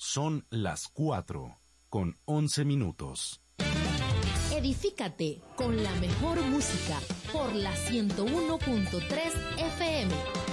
Son las 4:11. Edifícate con la mejor música por la 101.3 FM.